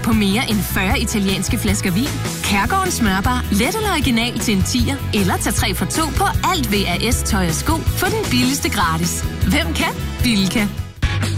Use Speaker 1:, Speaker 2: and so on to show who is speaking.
Speaker 1: på mere end 40 italienske flasker vin. Kærgårdens smørbar, let eller original til en 10'er, eller tag 3 for 2 på alt VAS tøj og sko for den billigste gratis. Hvem kan? Bilka.